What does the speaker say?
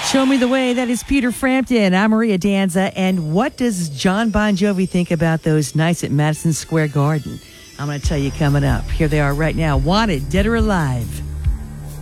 Show Me the Way. That is Peter Frampton. I'm Maria Danza. And what does John Bon Jovi think about those nights at Madison Square Garden? I'm going to tell you coming up. Here they are right now. Wanted, Dead or Alive.